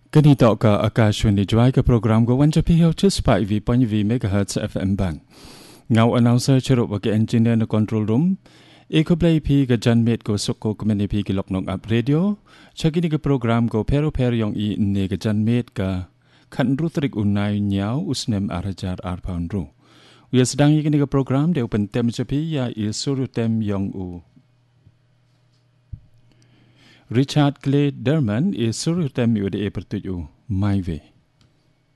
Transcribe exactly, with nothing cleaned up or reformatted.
Ganito ka Akashwani Jwai ka program go wancha pihaw chis pa V point V megahertz F M bang. Ngau announcer chero wag engineer na control room. Eko play pi ga janmet go soko kumene pi ki loknong up radio. Chagini ka program go pero pero yong i ne ga janmet ka kan rutrik unay nyao usnem arajar arpaun ru. Uya sedang ikini ka program de open tem chapi ya il suru tem yong u. Richard Clay Derman is suru tem yu de epertuju my way.